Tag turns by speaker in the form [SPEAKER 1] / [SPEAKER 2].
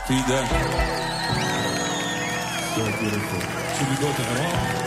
[SPEAKER 1] Fida.
[SPEAKER 2] So beautiful.
[SPEAKER 1] Should we go to Iran?